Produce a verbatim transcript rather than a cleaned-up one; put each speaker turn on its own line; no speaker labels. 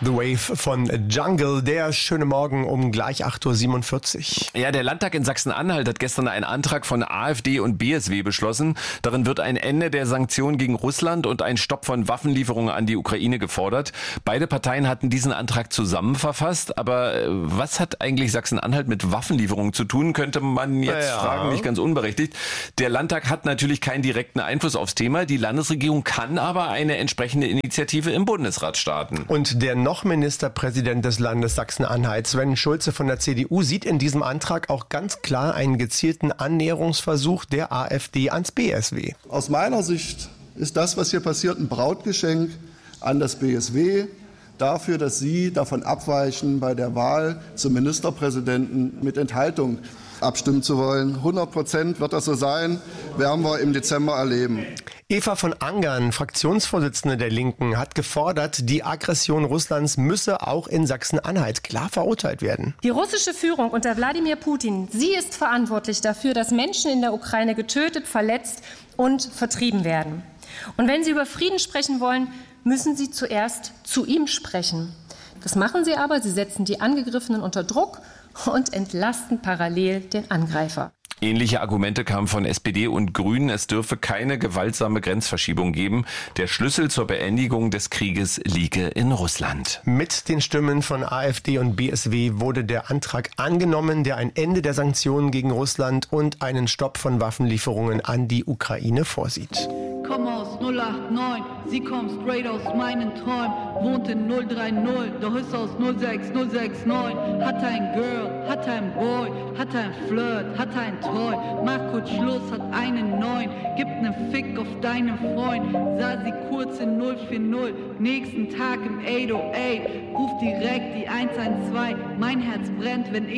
The Wave von Jungle, der schöne Morgen um gleich acht Uhr siebenundvierzig.
Ja, der Landtag in Sachsen-Anhalt hat gestern einen Antrag von AfD und B S W beschlossen. Darin wird ein Ende der Sanktionen gegen Russland und ein Stopp von Waffenlieferungen an die Ukraine gefordert. Beide Parteien hatten diesen Antrag zusammen verfasst. Aber was hat eigentlich Sachsen-Anhalt mit Waffenlieferungen zu tun, könnte man jetzt
ja.
fragen, nicht ganz unberechtigt. Der Landtag hat natürlich keinen direkten Einfluss aufs Thema. Die Landesregierung kann aber eine entsprechende Initiative im Bundesrat starten.
Und der noch Ministerpräsident des Landes Sachsen-Anhalt, Sven Schulze von der C D U, sieht in diesem Antrag auch ganz klar einen gezielten Annäherungsversuch der AfD ans B S W.
Aus meiner Sicht ist das, was hier passiert, ein Brautgeschenk an das B S W dafür, dass Sie davon abweichen, bei der Wahl zum Ministerpräsidenten mit Enthaltung abstimmen zu wollen. hundert Prozent wird das so sein, werden wir im Dezember erleben.
Eva von Angern, Fraktionsvorsitzende der Linken, hat gefordert, die Aggression Russlands müsse auch in Sachsen-Anhalt klar verurteilt werden.
Die russische Führung unter Wladimir Putin, sie ist verantwortlich dafür, dass Menschen in der Ukraine getötet, verletzt und vertrieben werden. Und wenn Sie über Frieden sprechen wollen, müssen Sie zuerst zu ihm sprechen. Das machen Sie aber, Sie setzen die Angegriffenen unter Druck und entlasten parallel den Angreifer.
Ähnliche Argumente kamen von S P D und Grünen. Es dürfe keine gewaltsame Grenzverschiebung geben. Der Schlüssel zur Beendigung des Krieges liege in Russland.
Mit den Stimmen von AfD und B S W wurde der Antrag angenommen, der ein Ende der Sanktionen gegen Russland und einen Stopp von Waffenlieferungen an die Ukraine vorsieht.
Komm aus null acht neun, sie kommt straight aus meinen Träumen, wohnt in null drei null, doch ist aus null sechs null sechs neun, hat ein Girl, hat ein Boy, hat ein Flirt, hat ein Toy, macht kurz Schluss, hat einen neuen, gibt nen Fick auf deinen Freund, sah sie kurz in null vier null, nächsten Tag im acht null acht, ruft direkt die eins eins zwei, mein Herz brennt, wenn ich